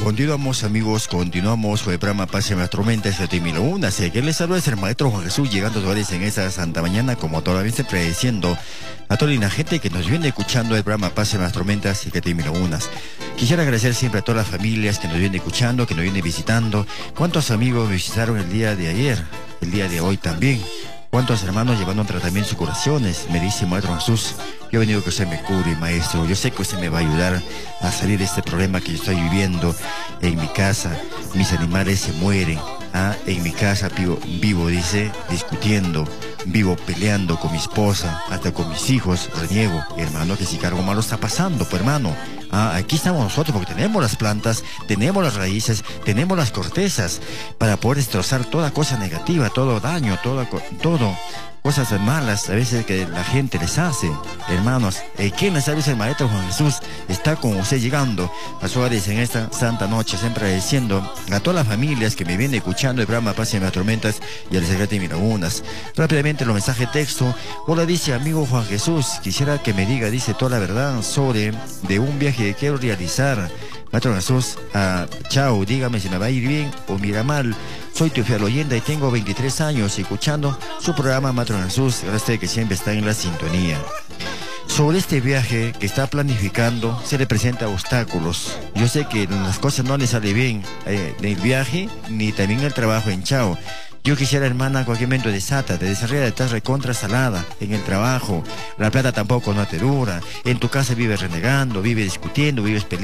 Continuamos, amigos, continuamos con el programa Pase las Tormentas de Timiluna. Así que les saluda el maestro Juan Jesús, llegando a ustedes en esta santa mañana, como todavía siempre diciendo a toda la gente que nos viene escuchando el programa Pase las Tormentas y que Timilunas. Quisiera agradecer siempre a todas las familias que nos vienen escuchando, que nos vienen visitando. ¿Cuántos amigos me visitaron el día de ayer, el día de hoy también? ¿Cuántos hermanos llevando un tratamiento y curaciones? Me dice Maestro Jesús, yo he venido que usted me cure, maestro. Yo sé que usted me va a ayudar a salir de este problema que yo estoy viviendo en mi casa. Mis animales se mueren. En mi casa vivo, dice, discutiendo, vivo peleando con mi esposa, hasta con mis hijos, reniego. Hermano, que si algo malo está pasando, pues hermano. Aquí estamos nosotros porque tenemos las plantas, tenemos las raíces, tenemos las cortezas para poder destrozar toda cosa negativa, todo daño, todo, cosas malas a veces que la gente les hace. Hermanos, ¿quién les avisa? El Maestro Juan Jesús está con usted llegando a Suárez en esta santa noche, siempre agradeciendo a todas las familias que me vienen escuchando el programa Paz en las Tormentas y al secreto de Mirabunas. Rápidamente los mensajes de texto. Hola, dice amigo Juan Jesús, quisiera que me diga, dice, toda la verdad sobre de un viaje que quiero realizar. Maestro Jesús, chao, dígame si me va a ir bien o mira mal. Soy tu fiel oyente y tengo 23 años escuchando su programa, Maestro Jesús. Gracias que siempre está en la sintonía. Sobre este viaje que está planificando, se le presenta obstáculos. Yo sé que las cosas no le salen bien en el viaje, ni también el trabajo en Chao. Yo quisiera, hermana, cualquier momento desata, te desarrolla, estás recontra salada en el trabajo. La plata tampoco no te dura. En tu casa vives renegando, vives discutiendo, vives peleando.